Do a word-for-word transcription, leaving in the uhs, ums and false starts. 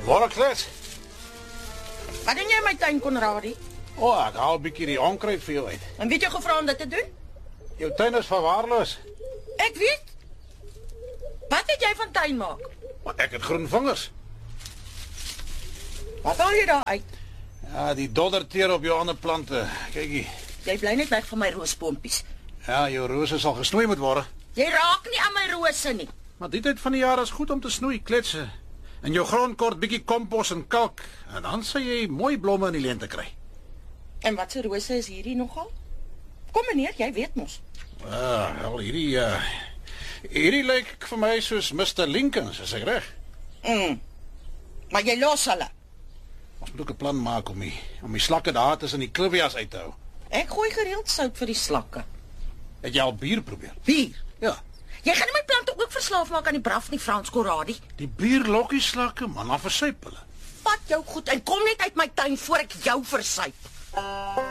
Môre klets. Wat doen jy in my tuin, Konradie? O, oh, ek haal 'n bietjie die onkruid vir jou uit. En wie het jou gevra om dit te doen? Jou tuin is verwaarloos. Ek weet. Wat het jy van tuin maak? Maar ek het groen vingers. Wat haal jy daar uit? Ja, die dodderteer op jou ander plante. Kykie. Jy bly net weg van my roosboompies. Ja, jou rose sal gesnoei moet word. Jy raak nie aan my rose nie. Maar die tyd van die jaar is goed om te snoei, kletse. En jou grond kort bietjie kompos en kalk, en dan sal jy mooi blomme in die lente kry. En wat se rose is hierdie nogal? Kom meneer, jy weet mos. Ah, wel hierdie uh, hierdie lyk vir my soos mister Lincoln, as ek reg. Mm. Maar jy los hulle. Ons moet ook 'n plan maak om die om die slakke daar tussen die klivias uit te hou. Ek gooi gereeld sout vir die slakke. Het jy al bier probeer? Bier. Ja. Jy gaan nie my plante ook verslaaf maak aan die braf nie, Frans Konradie. Die bier lokkie slakke, man, dan versuip hulle. Vat jou goed en kom net uit my tuin voor ek jou versuip.